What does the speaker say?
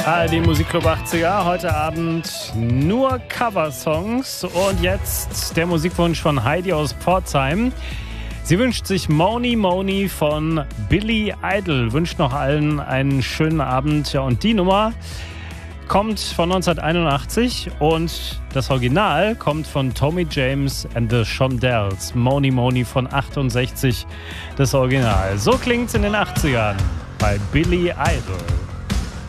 ARD Musikclub 80er, heute Abend nur Coversongs und jetzt der Musikwunsch von Heidi aus Pforzheim. Sie wünscht sich Money Money von Billy Idol, wünscht noch allen einen schönen Abend. Ja, und die Nummer kommt von 1981 und das Original kommt von Tommy James and the Shondells. Money Money von 68, das Original. So klingt's in den 80ern bei Billy Idol.